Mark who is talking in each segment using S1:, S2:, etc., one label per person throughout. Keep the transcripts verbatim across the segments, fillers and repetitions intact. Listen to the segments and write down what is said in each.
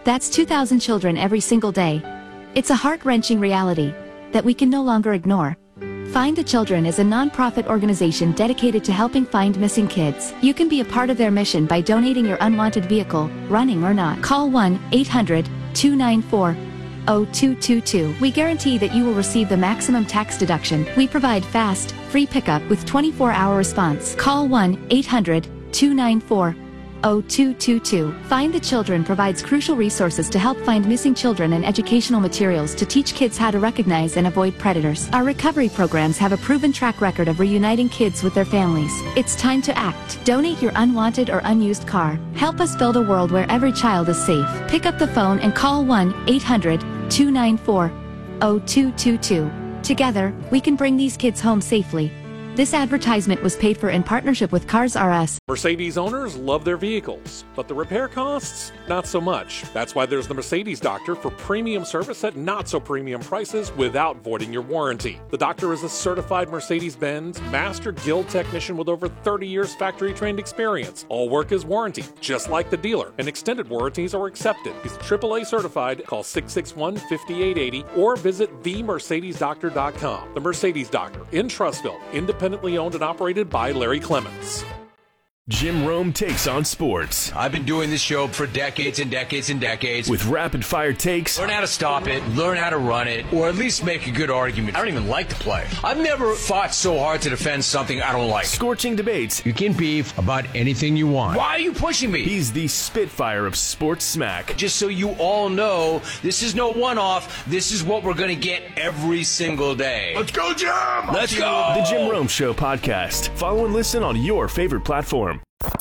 S1: That's two thousand children every single day. It's a heart-wrenching reality that we can no longer ignore. Find the Children is a non-profit organization dedicated to helping find missing kids. You can be a part of their mission by donating your unwanted vehicle, running or not. Call one eight hundred, two nine four, zero two two two. We guarantee that you will receive the maximum tax deduction. We provide fast, free pickup with twenty-four hour response. Call one eight hundred, two nine four, zero two two two. Find the Children provides crucial resources to help find missing children and educational materials to teach kids how to recognize and avoid predators. Our recovery programs have a proven track record of reuniting kids with their families. It's time to act. Donate your unwanted or unused car. Help us build a world where every child is safe. Pick up the phone and call one eight hundred, two nine four, zero two two two. Together, we can bring these kids home safely. This advertisement was paid for in partnership with Cars R Us.
S2: Mercedes owners love their vehicles, but the repair costs, not so much. That's why there's the Mercedes Doctor for premium service at not so premium prices without voiding your warranty. The Doctor is a certified Mercedes-Benz Master Guild technician with over thirty years factory trained experience. All work is warranty, just like the dealer, and extended warranties are accepted. He's triple A certified. Call six six one, five eight eight zero or visit the mercedes doctor dot com. The Mercedes Doctor in Trussville, independently owned and operated by Larry Clements.
S3: Jim Rome takes on sports.
S4: I've been doing this show for decades and decades and decades.
S3: With rapid-fire takes.
S4: Learn how to stop it, learn how to run it, or at least make a good argument. I don't even like to play. I've never fought so hard to defend something I don't like.
S3: Scorching debates.
S4: You can beef about anything you want. Why are you pushing me?
S3: He's the Spitfire of sports smack.
S4: Just so you all know, this is no one-off. This is what we're going to get every single day.
S5: Let's go, Jim!
S4: Let's go!
S3: The Jim Rome Show podcast. Follow and listen on your favorite platform.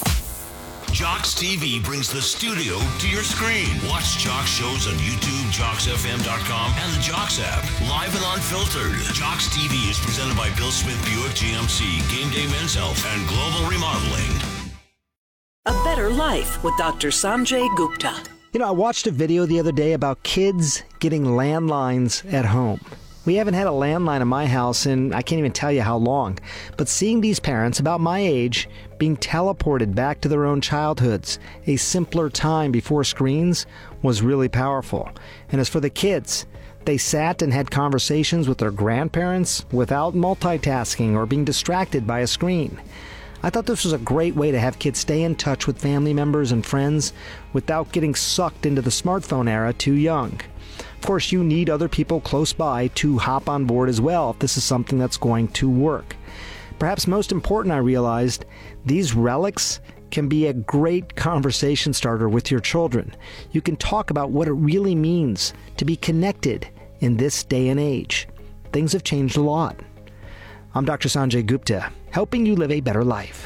S5: Jocks T V brings the studio to your screen. Watch Jocks shows on YouTube, jocks f m dot com, and the Jocks app. Live and unfiltered. Jocks T V is presented by Bill Smith Buick G M C, Game Day Men's Health, and Global Remodeling.
S6: A Better Life with Doctor Sanjay Gupta.
S7: You know, I watched a video the other day about kids getting landlines at home. We haven't had a landline in my house in I can't even tell you how long. But seeing these parents about my age being teleported back to their own childhoods, a simpler time before screens, was really powerful. And as for the kids, they sat and had conversations with their grandparents without multitasking or being distracted by a screen. I thought this was a great way to have kids stay in touch with family members and friends without getting sucked into the smartphone era too young. Of course, you need other people close by to hop on board as well if this is something that's going to work. Perhaps most important, I realized, these relics can be a great conversation starter with your children. You can talk about what it really means to be connected in this day and age. Things have changed a lot. I'm Doctor Sanjay Gupta, helping you live a better life.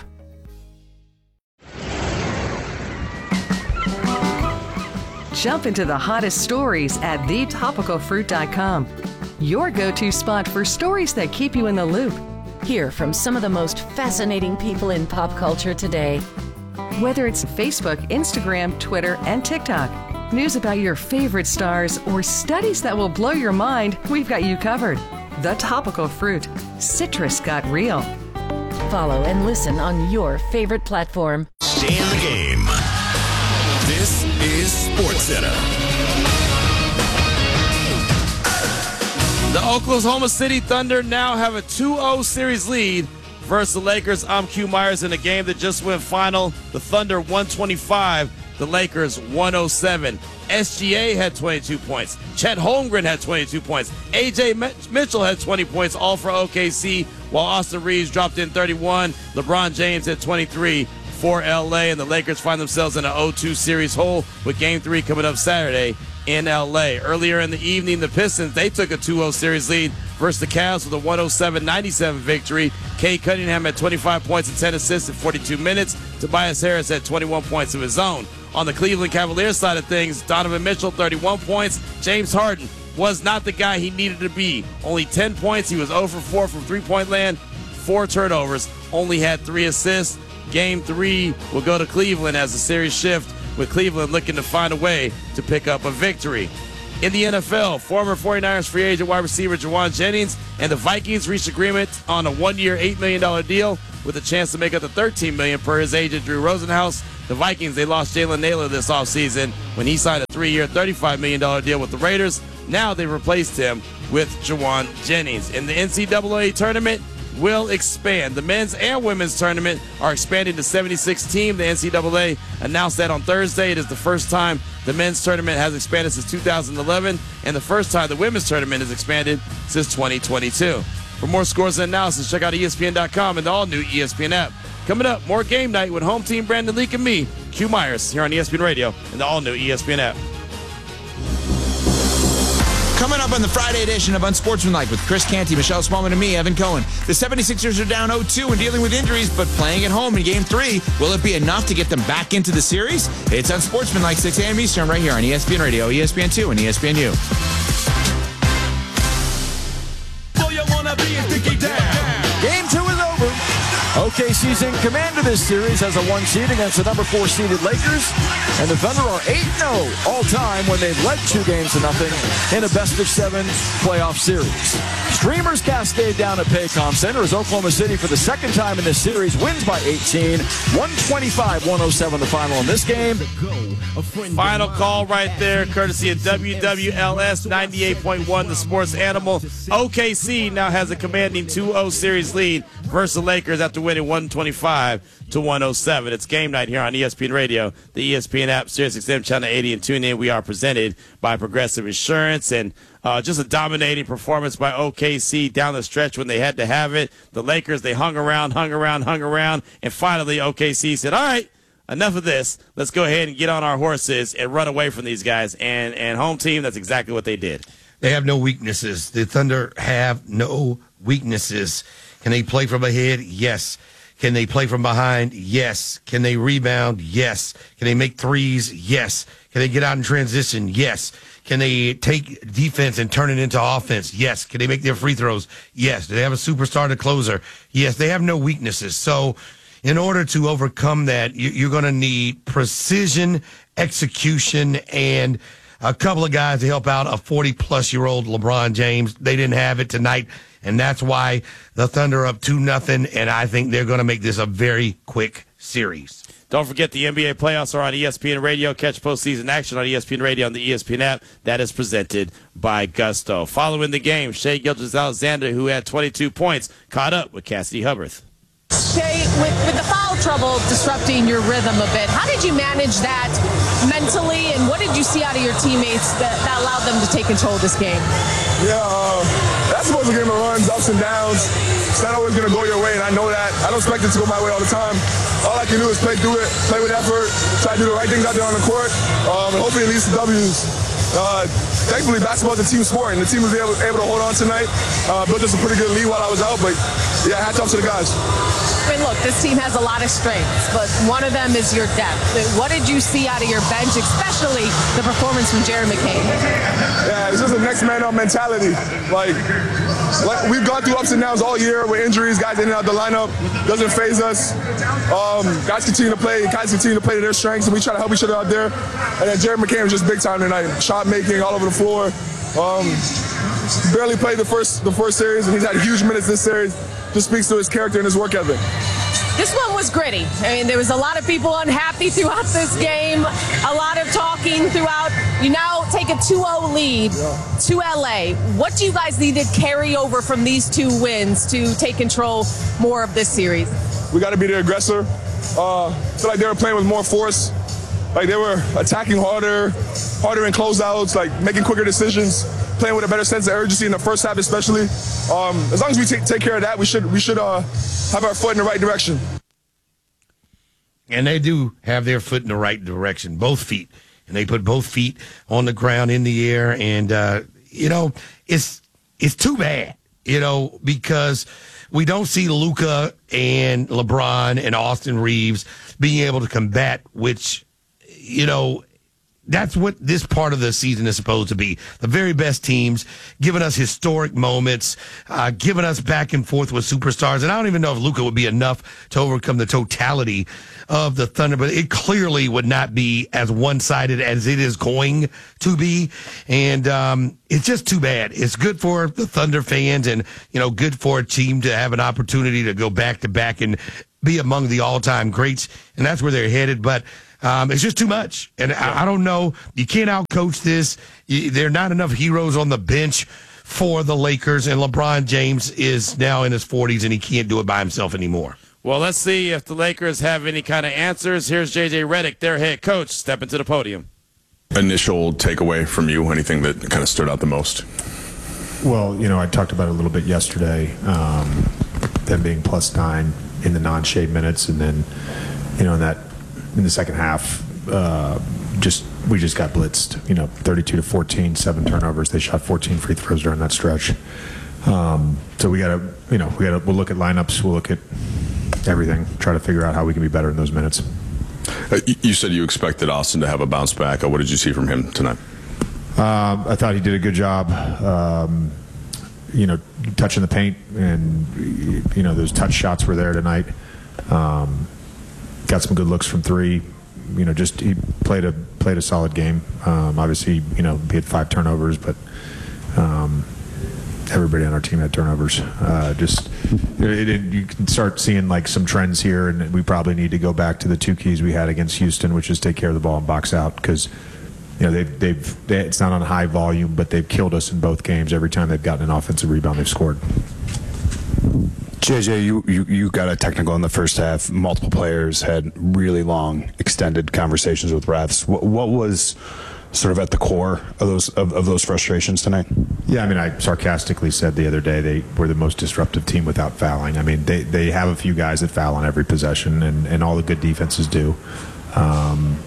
S8: Jump into the hottest stories at the topical fruit dot com. Your go-to spot for stories that keep you in the loop.
S9: Hear from some of the most fascinating people in pop culture today.
S8: Whether it's Facebook, Instagram, Twitter, and TikTok, news about your favorite stars, or studies that will blow your mind, we've got you covered. The Topical Fruit. Citrus got real.
S9: Follow and listen on your favorite platform.
S5: Stay in the game. This is SportsCenter.
S10: The Oklahoma City Thunder now have a two oh series lead versus the Lakers. I'm Q Myers in a game that just went final. The Thunder one twenty-five, the Lakers one oh seven. S G A had twenty-two points. Chet Holmgren had twenty-two points. A J Mitchell had twenty points, all for O K C, while Austin Reeves dropped in thirty-one. LeBron James had twenty-three for L A, and the Lakers find themselves in an oh two series hole with Game three coming up Saturday in L A. Earlier in the evening, the Pistons, they took a two oh series lead versus the Cavs with a one oh seven ninety-seven victory. Cade Cunningham had twenty-five points and ten assists in forty-two minutes. Tobias Harris had twenty-one points of his own. On the Cleveland Cavaliers side of things, Donovan Mitchell, thirty-one points. James Harden was not the guy he needed to be. Only ten points. He was oh for four from three-point land, four turnovers, only had three assists. Game three will go to Cleveland as the series shift, with Cleveland looking to find a way to pick up a victory. In the N F L, former 49ers free agent wide receiver Jawan Jennings and the Vikings reached agreement on a one-year, eight million dollars deal with a chance to make up to thirteen million dollars per his agent Drew Rosenhaus. The Vikings, they lost Jalen Naylor this offseason when he signed a three-year, thirty-five million dollars deal with the Raiders. Now they replaced him with Jawan Jennings. In the N C double A tournament will expand. The men's and women's tournament are expanding to seventy-six teams. The N C double A announced that on Thursday. It is the first time the men's tournament has expanded since two thousand eleven, and the first time the women's tournament has expanded since twenty twenty-two. For more scores and analysis, check out E S P N dot com and the all-new E S P N app. Coming up, more Game Night with home team Brandon Leak and me, Q Myers, here on E S P N Radio and the all-new E S P N app.
S11: Coming up on the Friday edition of Unsportsmanlike with Chris Canty, Michelle Smallman, and me, Evan Cohen. The seventy-sixers are down oh two and dealing with injuries, but playing at home in Game three. Will it be enough to get them back into the series? It's Unsportsmanlike, six a.m. Eastern, right here on E S P N Radio, E S P N two, and E S P N U.
S12: So you wanna be a Dickie down. Game two is over. O K C's in command of this series as a one seed against the number four seeded Lakers. And the Thunder are eight and oh all-time when they've led two games to nothing in a best-of-seven playoff series. Streamers cascade down at Paycom Center as Oklahoma City, for the second time in this series, wins by eighteen. one twenty-five one oh seven the final in this game.
S10: Final call right there, courtesy of W W L S ninety-eight point one, the sports animal. O K C now has a commanding two oh series lead versus the Lakers after winning one twenty-five to one oh seven. It's Game Night here on E S P N Radio, the E S P N app, Sirius X M Channel eighty, and tune in. We are presented by Progressive Insurance, and uh, just a dominating performance by O K C down the stretch when they had to have it. The Lakers, they hung around, hung around, hung around, and finally O K C said, all right, enough of this. Let's go ahead and get on our horses and run away from these guys. And, and home team, that's exactly what they did.
S13: They have no weaknesses. The Thunder have no weaknesses. Can they play from ahead? Yes. Can they play from behind? Yes. Can they rebound? Yes. Can they make threes? Yes. Can they get out in transition? Yes. Can they take defense and turn it into offense? Yes. Can they make their free throws? Yes. Do they have a superstar to closer? Yes. They have no weaknesses. So in order to overcome that, you're going to need precision, execution, and a couple of guys to help out a forty-plus-year-old LeBron James. They didn't have it tonight, and that's why the Thunder are up two nothing, and I think they're going to make this a very quick series.
S10: Don't forget the N B A playoffs are on E S P N Radio. Catch postseason action on E S P N Radio on the E S P N app. That is presented by Gusto. Following the game, Shai Gilgeous-Alexander, who had twenty-two points, caught up with Cassidy Hubbarth.
S14: Shai, with, with the foul trouble disrupting your rhythm a bit, how did you manage that mentally, and what did you see out of your teammates that, that allowed them to take control of this game?
S15: Yeah, uh, that's supposed to game of runs, ups and downs. It's not always going to go your way, and I know that. I don't expect it to go my way all the time. All I can do is play through it, play with effort, try to do the right things out there on the court, um, and hopefully it leads to W's. Uh, thankfully, basketball is a team sport, and the team was able, able to hold on tonight. Uh, built us a pretty good lead while I was out, but yeah, hats off to the guys.
S14: I mean, look, this team has a lot of strengths, but one of them is your depth. What did you see out of your bench, especially the performance from Jared McCain?
S15: Yeah, it's just a next man up mentality. Like, like, we've gone through ups and downs all year with injuries, guys in and out the lineup. Doesn't faze us. Um, guys continue to play, guys continue to play to their strengths, and we try to help each other out there. And then Jared McCain was just big time tonight. Shot making all over the floor. Um, barely played the first the first series, and he's had huge minutes this series. Just speaks to his character and his work ethic.
S14: This one was gritty. I mean, there was a lot of people unhappy throughout this game, a lot of talking throughout. You now take a two oh lead yeah. to L A. What do you guys need to carry over from these two wins to take control more of this series?
S15: We got to be the aggressor. Uh, I feel like they were playing with more force. Like they were attacking harder, harder in closeouts, like making quicker decisions, playing with a better sense of urgency in the first half, especially. Um, as long as we take, take care of that, we should we should uh, have our foot in the right direction.
S13: And they do have their foot in the right direction, both feet, and they put both feet on the ground in the air. And uh, you know, it's it's too bad, you know, because we don't see Luka and LeBron and Austin Reeves being able to combat, which, you know, that's what this part of the season is supposed to be. The very best teams, giving us historic moments, uh, giving us back and forth with superstars. And I don't even know if Luka would be enough to overcome the totality of the Thunder, but it clearly would not be as one-sided as it is going to be. And um, it's just too bad. It's good for the Thunder fans and, you know, good for a team to have an opportunity to go back-to-back and be among the all-time greats, and that's where they're headed. But um, it's just too much, and yeah. I, I don't know. You can't outcoach this. You, there are not enough heroes on the bench for the Lakers, and LeBron James is now in his forties, and he can't do it by himself anymore.
S10: Well, let's see if the Lakers have any kind of answers. Here's J J Redick, their head coach, stepping to the podium.
S16: Initial takeaway from you, anything that kind of stood out the most?
S17: Well, you know, I talked about it a little bit yesterday, um, them being plus nine in the non-shade minutes, and then, you know, in that in the second half, uh, just we just got blitzed. You know, thirty-two to fourteen, seven turnovers. They shot fourteen free throws during that stretch. Um, so we got to, you know, we got to. We'll look at lineups. We'll look at everything. Try to figure out how we can be better in those minutes.
S16: Uh, you said you expected Austin to have a bounce back. Uh, what did you see from him tonight?
S17: Um, I thought he did a good job, um, you know, touching the paint, and, you know, those touch shots were there tonight. Um, got some good looks from three. You know, just he played a played a solid game. Um, obviously, you know, he had five turnovers, but um, everybody on our team had turnovers. Uh, just it, it, you can start seeing like some trends here, and we probably need to go back to the two keys we had against Houston, which is take care of the ball and box out, because you know they've they've they, it's not on high volume, but they've killed us in both games. Every time they've gotten an offensive rebound, they've scored.
S18: J J, you, you, you got a technical in the first half. Multiple players had really long, extended conversations with refs. What, what was sort of at the core of those of, of those frustrations tonight?
S17: Yeah, I mean, I sarcastically said the other day they were the most disruptive team without fouling. I mean, they, they have a few guys that foul on every possession, and, and all the good defenses do. Um,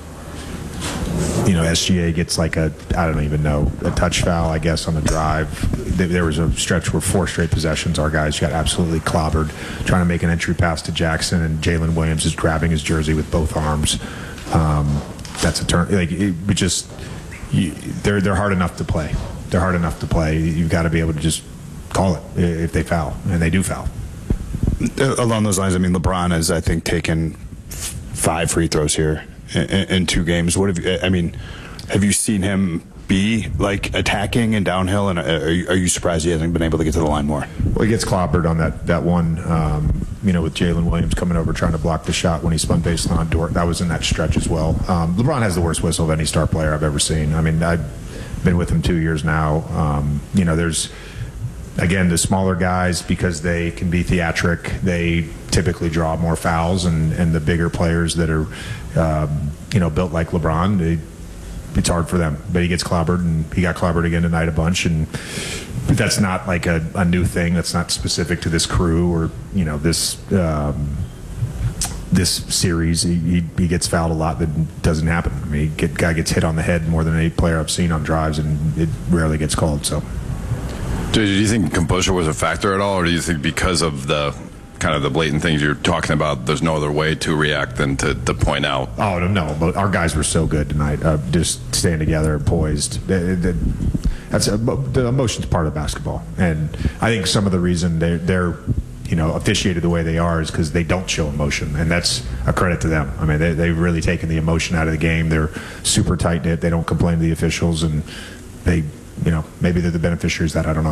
S17: you know, S G A gets like a, I don't even know, a touch foul, I guess, on the drive. There was a stretch where four straight possessions, our guys got absolutely clobbered trying to make an entry pass to Jackson, and Jalen Williams is grabbing his jersey with both arms. Um, that's a turn. Like, it, it just, you, they're, they're hard enough to play. They're hard enough to play. You've got to be able to just call it if they foul, and they do foul.
S18: Along those lines, I mean, LeBron has, I think, taken five free throws here in, in two games. What have you, I mean, have you seen him be like attacking and downhill, and are you, are you surprised he hasn't been able to get to the line more?
S17: Well, he gets clobbered on that that one, um, you know, with Jalen Williams coming over trying to block the shot when he spun baseline on Dort. That was in that stretch as well. Um, LeBron has the worst whistle of any star player I've ever seen. I mean, I've been with him two years now. Um, you know, there's, again, the smaller guys, because they can be theatric, they typically draw more fouls, and, and the bigger players that are, um, you know, built like LeBron, they, it's hard for them. But he gets clobbered, and he got clobbered again tonight a bunch, and that's not like a, a new thing. That's not specific to this crew or, you know, this um, this series. He, he, he gets fouled a lot that doesn't happen. I mean, he get, guy gets hit on the head more than any player I've seen on drives, and it rarely gets called. So,
S16: do you think composure was a factor at all, or do you think because of the kind of the blatant things you're talking about, there's no other way to react than to, to point out?
S17: Oh, no, no, but our guys were so good tonight, uh, just staying together and poised. That's a, the emotion's part of basketball, and I think some of the reason they're, they're you know, officiated the way they are is because they don't show emotion, and that's a credit to them. I mean, they, they've really taken the emotion out of the game. They're super tight-knit. They don't complain to the officials, and they, you know, maybe they're the beneficiaries of that. I don't know.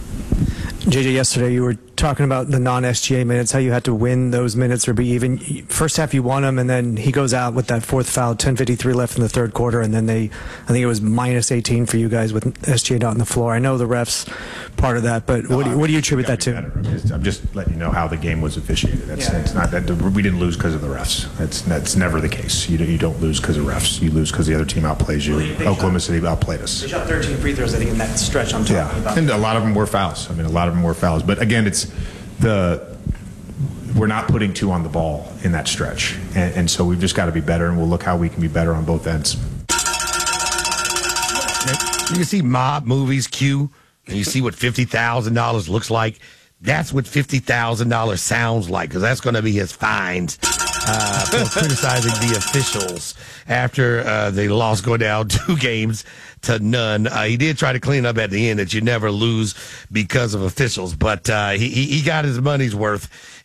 S19: J J, yesterday you were talking about the non-S G A minutes, how you had to win those minutes or be even. First half you won them, and then he goes out with that fourth foul, ten fifty-three left in the third quarter, and then they, I think it was minus eighteen for you guys with S G A not on the floor. I know the refs part of that, but
S17: no,
S19: what, do you, what do you attribute that to?
S17: I'm just, I'm just letting you know how the game was officiated. That's, yeah. It's not that we didn't lose because of the refs. That's that's never the case. You don't, you don't lose because of refs. You lose because the other team outplays you. Well, Oklahoma City outplayed us.
S19: They shot thirteen free throws, I think, in that stretch I'm talking
S17: yeah.
S19: about.
S17: And a lot of them were fouls. I mean, a lot of them were fouls. But again, it's the we're not putting two on the ball in that stretch, and, and so we've just got to be better, and we'll look how we can be better on both ends.
S13: You can see mob movies, Q, and you see what fifty thousand dollars looks like. That's what fifty thousand dollars sounds like, because that's going to be his fines uh, for criticizing the officials after uh, they lost, go down two games to none. Uh, he did try to clean up at the end that you never lose because of officials, but uh, he, he got his money's worth,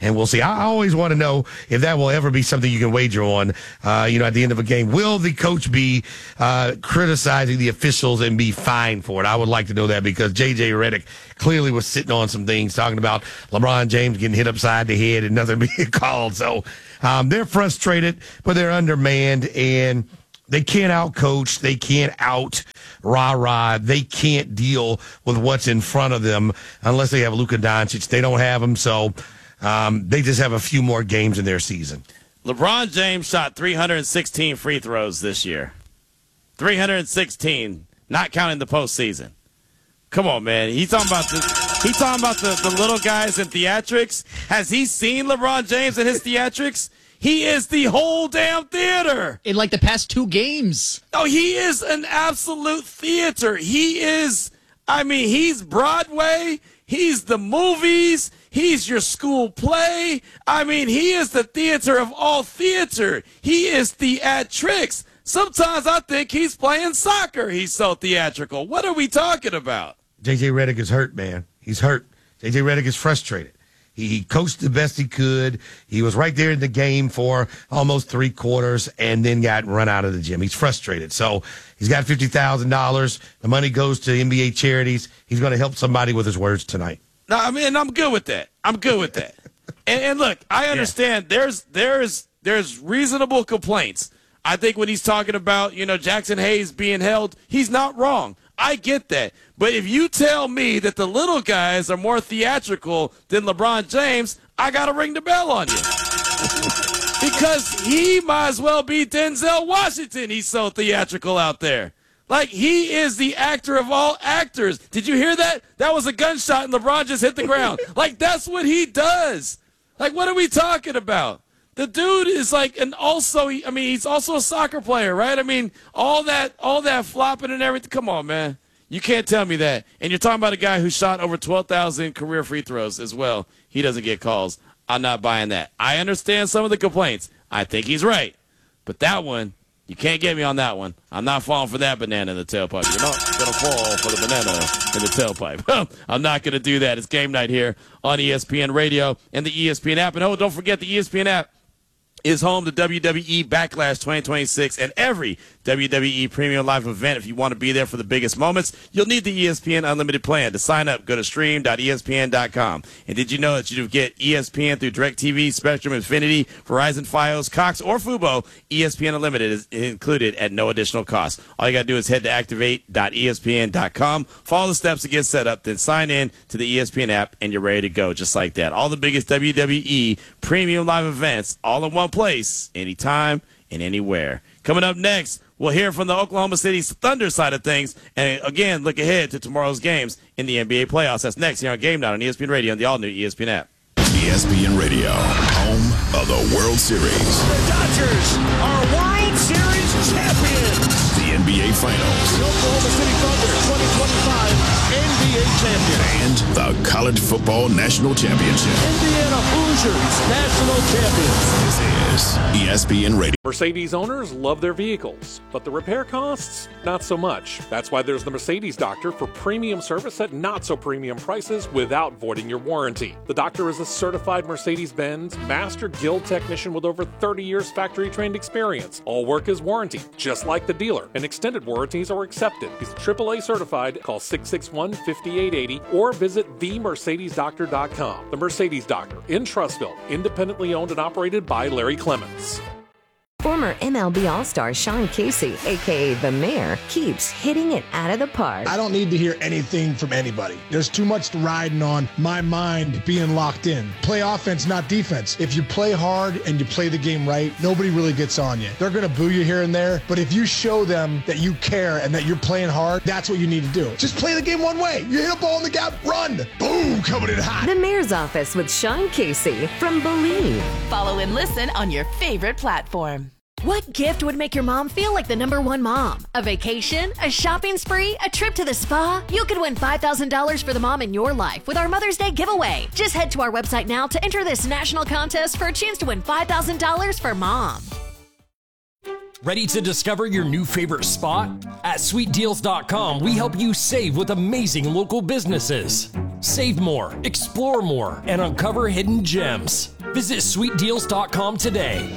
S13: and we'll see. I always want to know if that will ever be something you can wager on, uh, you know, at the end of a game. Will the coach be uh, criticizing the officials and be fined for it? I would like to know that, because J J Redick clearly was sitting on some things, talking about LeBron James getting hit upside the head and nothing being called. So um, they're frustrated, but they're undermanned, and they can't out-coach. They can't out-rah-rah. They can't deal with what's in front of them unless they have Luka Doncic. They don't have him, so um, they just have a few more games in their season.
S10: LeBron James shot three hundred sixteen free throws this year. three hundred sixteen, not counting the postseason. Come on, man. He's talking about the he talking about the, the little guys in theatrics. Has he seen LeBron James and his theatrics? He is the whole damn theater.
S20: In like the past two games.
S10: No, he is an absolute theater. He is, I mean, he's Broadway. He's the movies. He's your school play. I mean, he is the theater of all theater. He is theatrics. Sometimes I think he's playing soccer. He's so theatrical. What are we talking about?
S13: J J Redick is hurt, man. He's hurt. J J Redick is frustrated. He, he coached the best he could. He was right there in the game for almost three quarters and then got run out of the gym. He's frustrated. So he's got fifty thousand dollars. The money goes to N B A charities. He's going to help somebody with his words tonight.
S10: No, I mean, I'm good with that. I'm good with that. and, and look, I understand yeah. there's there's there's reasonable complaints. I think when he's talking about, you know, Jackson Hayes being held, he's not wrong. I get that. But if you tell me that the little guys are more theatrical than LeBron James, I got to ring the bell on you. Because he might as well be Denzel Washington. He's so theatrical out there. Like, he is the actor of all actors. Did you hear that? That was a gunshot and LeBron just hit the ground. Like, that's what he does. Like, what are we talking about? The dude is like, and also, I mean, he's also a soccer player, right? I mean, all that, all that flopping and everything. Come on, man. You can't tell me that. And you're talking about a guy who shot over twelve thousand career free throws as well. He doesn't get calls. I'm not buying that. I understand some of the complaints. I think he's right. But that one, you can't get me on that one. I'm not falling for that banana in the tailpipe. You're not going to fall for the banana in the tailpipe. I'm not going to do that. It's game night here on E S P N Radio and the E S P N app. And oh, don't forget the E S P N app is home to W W E Backlash twenty twenty-six and every W W E Premium Live event. If you want to be there for the biggest moments, you'll need the E S P N Unlimited plan. To sign up, go to stream dot E S P N dot com. And did you know that you get E S P N through DirecTV, Spectrum, Infinity, Verizon, Fios, Cox, or Fubo? E S P N Unlimited is included at no additional cost. All you got to do is head to activate dot E S P N dot com, follow the steps to get set up, then sign in to the E S P N app, and you're ready to go just like that. All the biggest W W E Premium Live events all in one place, anytime and anywhere. Coming up next, we'll hear from the Oklahoma City Thunder side of things. And again, look ahead to tomorrow's games in the N B A playoffs. That's next here on Game Night on E S P N Radio and the all-new E S P N app.
S5: E S P N Radio, home of the World Series.
S12: The Dodgers are World Series champions.
S5: The N B A Finals.
S12: The Oklahoma City Thunder twenty twenty-five N B A champion.
S5: And the College Football National Championship.
S12: Indiana Hoosiers national champions.
S5: This is E S P N Radio.
S2: Mercedes owners love their vehicles, but the repair costs, not so much. That's why there's the Mercedes Doctor for premium service at not so premium prices without voiding your warranty. The doctor is a certified Mercedes-Benz Master Guild technician with over thirty years factory-trained experience. All work is warranted, just like the dealer, and extended warranties are accepted. He's triple A certified. Call six six one, five eight eight zero or visit the mercedes doctor dot com. The Mercedes Doctor in Trussville, independently owned and operated by Larry Clements.
S21: Former M L B All-Star Sean Casey, a k a. The Mayor, keeps hitting it out of the park.
S22: I don't need to hear anything from anybody. There's too much riding on my mind being locked in. Play offense, not defense. If you play hard and you play the game right, nobody really gets on you. They're going to boo you here and there, but if you show them that you care and that you're playing hard, that's what you need to do. Just play the game one way. You hit a ball in the gap, run. Boom, coming in hot.
S21: The Mayor's Office with Sean Casey from Believe.
S23: Follow and listen on your favorite platform.
S24: What gift would make your mom feel like the number one mom? A vacation? A shopping spree? A trip to the spa? You could win five thousand dollars for the mom in your life with our Mother's Day giveaway. Just head to our website now to enter this national contest for a chance to win five thousand dollars for mom.
S25: Ready to discover your new favorite spot? At sweet deals dot com, we help you save with amazing local businesses. Save more, explore more, and uncover hidden gems. Visit sweet deals dot com today.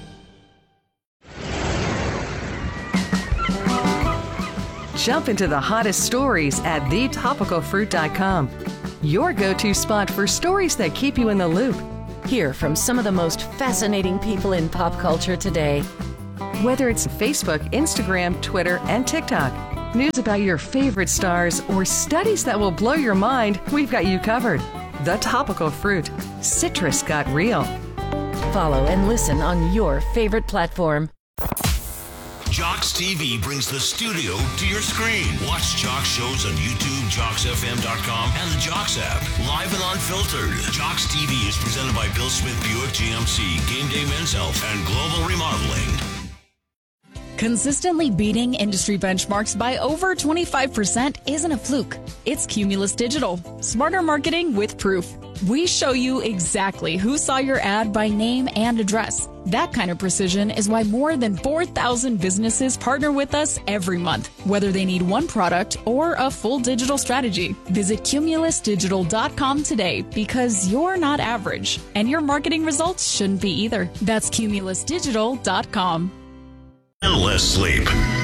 S8: Jump into the hottest stories at the topical fruit dot com. Your go-to spot for stories that keep you in the loop.
S9: Hear from some of the most fascinating people in pop culture today.
S8: Whether it's Facebook, Instagram, Twitter, and TikTok, news about your favorite stars, or studies that will blow your mind, we've got you covered. The Topical Fruit. Citrus got real.
S9: Follow and listen on your favorite platform.
S5: Jocks T V brings the studio to your screen. Watch Jocks shows on YouTube, jocks f m dot com, and the Jocks app. Live and unfiltered. Jocks T V is presented by Bill Smith Buick G M C, Game Day Men's Health, and Global Remodeling.
S1: Consistently beating industry benchmarks by over twenty-five percent isn't a fluke. It's Cumulus Digital. Smarter marketing with proof. We show you exactly who saw your ad by name and address. That kind of precision is why more than four thousand businesses partner with us every month, whether they need one product or a full digital strategy. Visit cumulus digital dot com today because you're not average, and your marketing results shouldn't be either. That's cumulus digital dot com.
S5: And less sleep.